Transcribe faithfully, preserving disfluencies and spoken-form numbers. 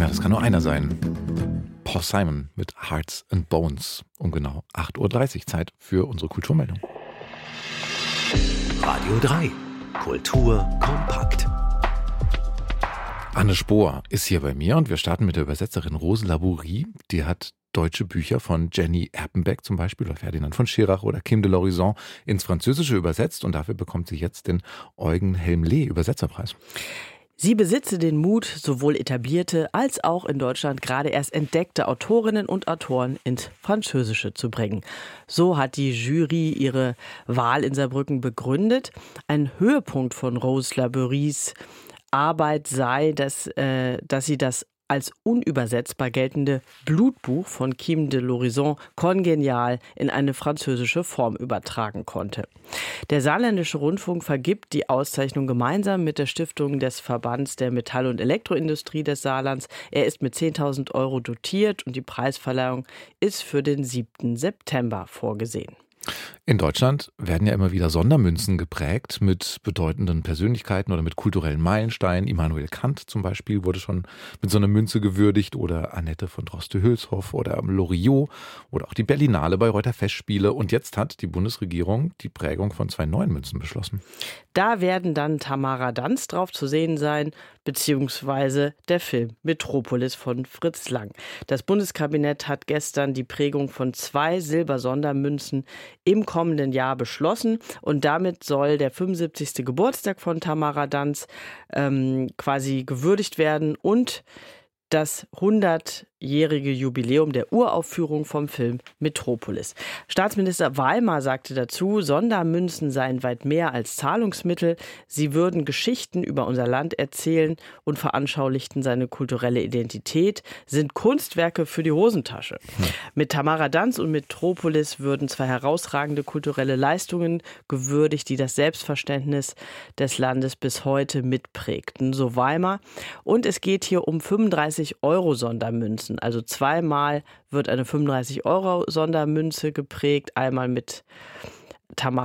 Ja, das kann nur einer sein. Paul Simon mit Hearts and Bones. Um genau acht Uhr dreißig Zeit für unsere Kulturmeldung. Radio drei. Kultur kompakt. Anne Spohr ist hier bei mir und wir starten mit der Übersetzerin Rose Labourie. Die hat deutsche Bücher von Jenny Erpenbeck zum Beispiel oder Ferdinand von Schirach oder Kim de l'Horizon ins Französische übersetzt und dafür bekommt sie jetzt den Eugen Helmle Übersetzerpreis. Sie besitze den Mut, sowohl etablierte als auch in Deutschland gerade erst entdeckte Autorinnen und Autoren ins Französische zu bringen. So hat die Jury ihre Wahl in Saarbrücken begründet. Ein Höhepunkt von Rose Labouries Arbeit sei, dass, äh, dass sie das als unübersetzbar geltende Blutbuch von Kim de l'Horizon kongenial in eine französische Form übertragen konnte. Der Saarländische Rundfunk vergibt die Auszeichnung gemeinsam mit der Stiftung des Verbands der Metall- und Elektroindustrie des Saarlands. Er ist mit zehntausend Euro dotiert und die Preisverleihung ist für den siebten September vorgesehen. In Deutschland werden ja immer wieder Sondermünzen geprägt mit bedeutenden Persönlichkeiten oder mit kulturellen Meilensteinen. Immanuel Kant zum Beispiel wurde schon mit so einer Münze gewürdigt oder Annette von Droste-Hülshoff oder Loriot oder auch die Berlinale Bayreuther Festspiele. Und jetzt hat die Bundesregierung die Prägung von zwei neuen Münzen beschlossen. Da werden dann Tamara Danz drauf zu sehen sein, beziehungsweise der Film Metropolis von Fritz Lang. Das Bundeskabinett hat gestern die Prägung von zwei Silbersondermünzen im kommenden Jahr beschlossen und damit soll der fünfundsiebzigste Geburtstag von Tamara Danz ähm, quasi gewürdigt werden und das hundertjährige Jubiläum der Uraufführung vom Film Metropolis. Staatsminister Weimar sagte dazu, Sondermünzen seien weit mehr als Zahlungsmittel. Sie würden Geschichten über unser Land erzählen und veranschaulichten seine kulturelle Identität, sind Kunstwerke für die Hosentasche. Hm. Mit Tamara Danz und Metropolis würden zwei herausragende kulturelle Leistungen gewürdigt, die das Selbstverständnis des Landes bis heute mitprägten, so Weimar. Und es geht hier um fünfunddreißig Euro Sondermünzen. Also zweimal wird eine fünfunddreißig Euro Sondermünze geprägt, einmal mit Tamara